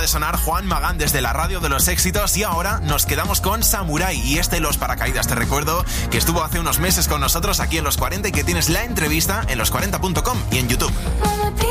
de sonar Juan Magán desde la radio de los éxitos y ahora nos quedamos con Samurai y Los Paracaídas. Te recuerdo que estuvo hace unos meses con nosotros aquí en Los 40 y que tienes la entrevista en los40.com y en YouTube.